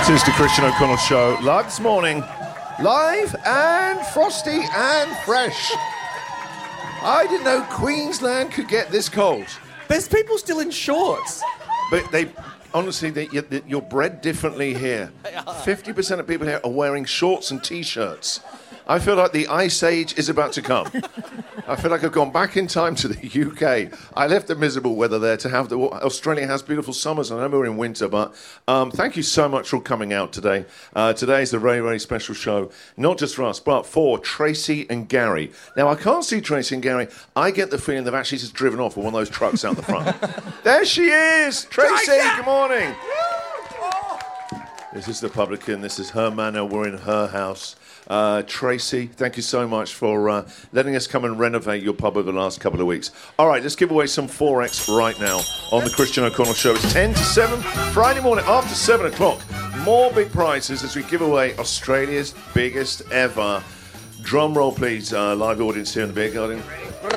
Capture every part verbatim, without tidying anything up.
is the Christian O'Connell Show, live this morning, live and frosty and fresh. I didn't know Queensland could get this cold. There's people still in shorts. But they, honestly, they, you're bred differently here. fifty percent of people here are wearing shorts and T-shirts. I feel like the Ice Age is about to come. I feel like I've gone back in time to the U K. I left the miserable weather there to have the... Australia has beautiful summers. I know we're in winter, but um, thank you so much for coming out today. Uh, today's a very, very special show, not just for us, but for Tracy and Gary. Now, I can't see Tracy and Gary. I get the feeling they've actually just driven off with one of those trucks out the front. There she is! Tracy, good morning! This is the publican. This is her manor. We're in her house. Uh, Tracy, thank you so much for uh, letting us come and renovate your pub over the last couple of weeks. All right, let's give away some Forex right now on the Christian O'Connell Show. It's ten to seven, Friday morning after seven o'clock. More big prizes as we give away Australia's biggest ever. Drum roll, please. Uh, live audience here in the beer garden. Big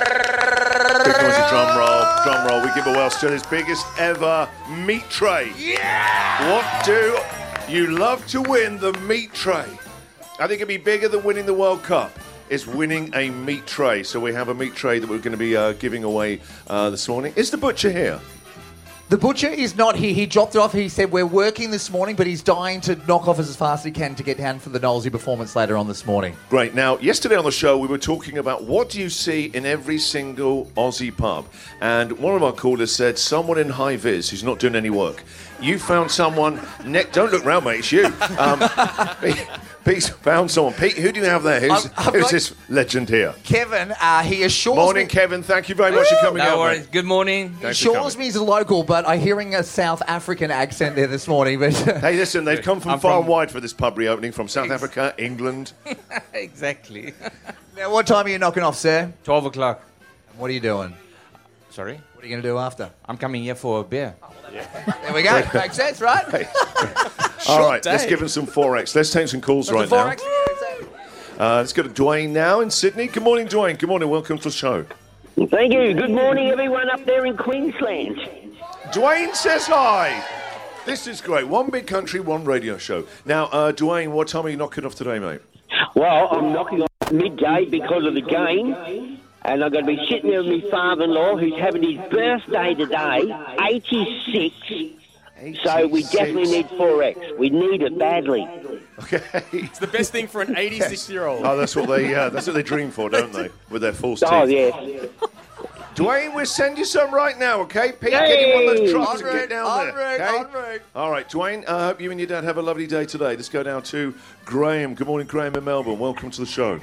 noisy drum roll. Drum roll. We give away Australia's biggest ever meat tray. Yeah! What do you love to win? The meat tray. I think it'd be bigger than winning the World Cup. It's winning a meat tray. So we have a meat tray that we're going to be uh, giving away uh, this morning. Is the butcher here? The butcher is not here. He dropped it off. He said, we're working this morning, but he's dying to knock off as fast as he can to get down for the Knowlesy performance later on this morning. Great. Now, yesterday on the show, we were talking about what do you see in every single Aussie pub? And one of our callers said, someone in high vis who's not doing any work. You found someone... Ne- Don't look round, mate. It's you. Um, Pete's found someone. Pete, who do you have there? Who's, I've, I've who's got this legend here? Kevin, uh, he assures morning, me... Kevin. Thank you very much for coming no out. worries. Mate. Good morning. He assures me he's a local, but I'm hearing a South African accent there this morning. But Hey, listen, they've come from I'm far from- and wide for this pub reopening, from South Africa, England. Exactly. Now, what time are you knocking off, sir? twelve o'clock. And what are you doing? Sorry? What are you going to do after? I'm coming here for a beer. There we go. Makes sense, right? All right, day. let's give him some Forex. Let's take some calls right The now. Forex- Uh, let's go to Dwayne now in Sydney. Good morning, Dwayne. Good morning. Welcome to the show. Thank you. Good morning, everyone up there in Queensland. Dwayne says hi. This is great. One big country, one radio show. Now, uh, Dwayne, what time are you knocking off today, mate? Well, I'm knocking off midday because of the game, and I'm going to be sitting there with my father-in-law, who's having his birthday today, eighty-six. So we definitely need Forex. We need it badly. Okay. It's the best thing for an eighty-six-year-old. Oh, that's what they uh, that's what they dream for, don't they? With their false teeth. Oh, yes. Dwayne, we'll send you some right now, okay? Pete, get in one of those Hey! trucks and En get route, down en there. route, Okay? en route. All right, Dwayne, I uh, hope you and your dad have a lovely day today. Let's go down to Graham. Good morning, Graham in Melbourne. Welcome to the show.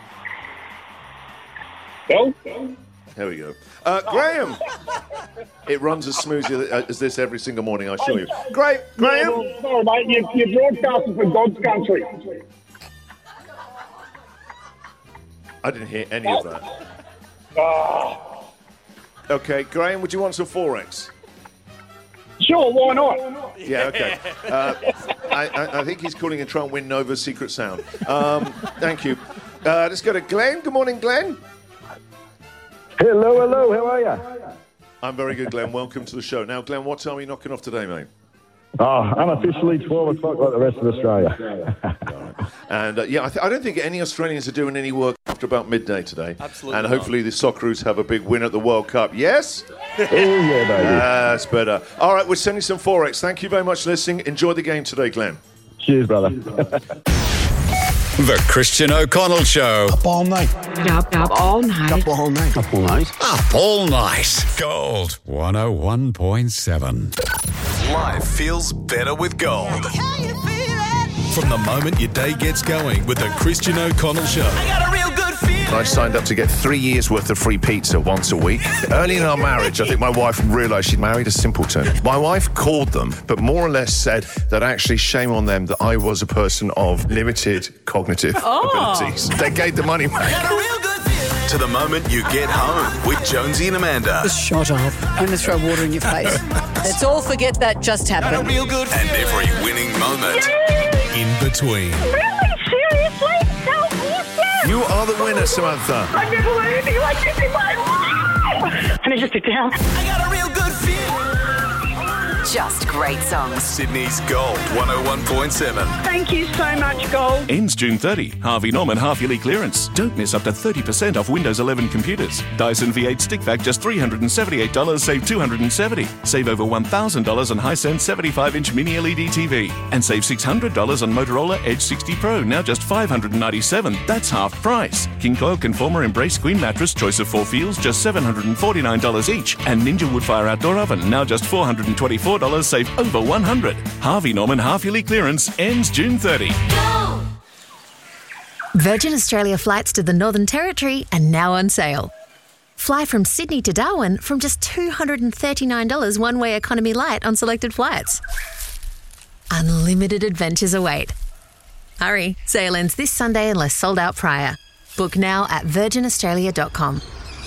Well, There we go. Uh, Graham! It runs as smoothly as this every single morning, I assure you. Great, Graham! sorry, mate, you, you're broadcasting for God's country. I didn't hear any of that. Okay, Graham, would you want some Forex? Sure, why not? Yeah, okay. Uh, I, I, I think he's calling and trying to win Nova's secret sound. Um, thank you. Uh, let's go to Glenn. Good morning, Glenn. Hello, hello, how are you? I'm very good, Glenn. Welcome to the show. Now, Glenn, what time are you knocking off today, mate? Oh, unofficially twelve o'clock like the rest of Australia. And uh, yeah, I, th- I don't think any Australians are doing any work after about midday today. Absolutely And not. hopefully the Socceroos have a big win at the World Cup. Yes? Oh, yeah, baby. That's better. All right, we're sending some Forex. Thank you very much for listening. Enjoy the game today, Glenn. Cheers, brother. The Christian O'Connell Show. Up all night. Up, up all night. Up all night. Up all night. Up all night. Gold one oh one point seven. Life feels better with gold. From the moment your day gets going with the Christian O'Connell Show. I got a real good feeling. I signed up to get three years' worth of free pizza once a week. Early in our marriage, I think my wife realised she'd married a simpleton. My wife called them, but more or less said that actually shame on them that I was a person of limited cognitive Oh. abilities. They gave the money back. Got a real good feeling. To the moment you get home with Jonesy and Amanda. Shut up. I'm going to throw water in your face. Let's all forget that just happened. Real good and every winning moment in between. Really? Seriously? So awesome! You are the winner, Samantha. I've never heard anything like this in my life! Can I just sit down? I got a real good feeling. just great songs. Sydney's Gold one oh one point seven. Thank you so much, Gold. Ends June thirtieth. Harvey Norman half-yearly clearance. Don't miss up to thirty percent off Windows eleven computers. Dyson V eight stick vac just three hundred seventy-eight dollars, save two hundred seventy dollars. Save over one thousand dollars on Hisense seventy-five inch mini L E D T V. And save six hundred dollars on Motorola Edge sixty Pro, now just five hundred ninety-seven dollars. That's half price. King Coil Conformer Embrace Queen Mattress, choice of four feels, just seven hundred forty-nine dollars each. And Ninja Woodfire Outdoor Oven, now just four hundred twenty-four dollars, save over one hundred dollars. Harvey Norman half-yearly clearance ends June thirtieth. Virgin Australia flights to the Northern Territory are now on sale. Fly from Sydney to Darwin from just two hundred thirty-nine dollars one-way economy light on selected flights. Unlimited adventures await. Hurry, sale ends this Sunday unless sold out prior. Book now at virgin australia dot com.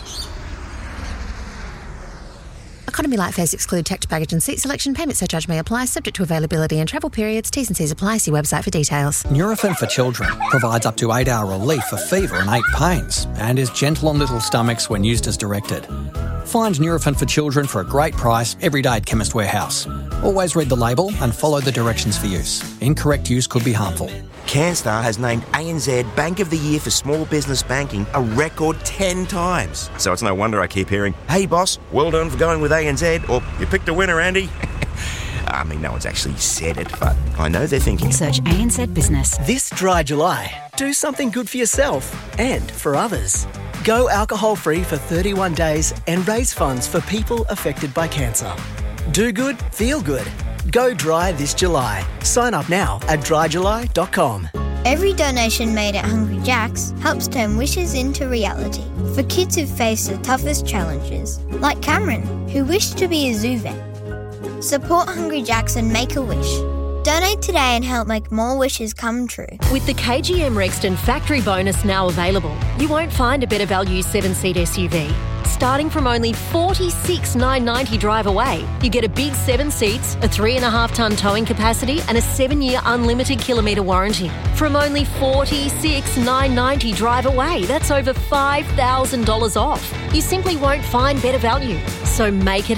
Economy light fares exclude checked baggage and seat selection. Payment surcharge may apply, subject to availability and travel periods. T's and C's apply. See website for details. Nurofen for Children provides up to eight hour relief for fever and ache pains and is gentle on little stomachs when used as directed. Find Nurofen for Children for a great price every day at Chemist Warehouse. Always read the label and follow the directions for use. Incorrect use could be harmful. CanStar has named A N Z Bank of the Year for Small Business Banking a record ten times. So it's no wonder I keep hearing, "Hey boss, well done for going with A N Z," or "You picked a winner, Andy." I mean, no one's actually said it, but I know they're thinking. Search A N Z Business. This dry July, do something good for yourself and for others. Go alcohol-free for thirty-one days and raise funds for people affected by cancer. Do good, feel good. Go dry this July. Sign up now at dry july dot com. Every donation made at Hungry Jack's helps turn wishes into reality for kids who face the toughest challenges, like Cameron, who wished to be a zoo vet. Support Hungry Jack's and make a wish. Donate today and help make more wishes come true. With the K G M Rexton factory bonus now available, you won't find a better value seven-seat S U V. Starting from only forty-six thousand nine hundred ninety dollars drive away, you get a big seven seats, a three and a half tonne towing capacity and a seven-year unlimited kilometre warranty. From only forty-six thousand nine hundred ninety dollars drive away, that's over five thousand dollars off. You simply won't find better value. So make it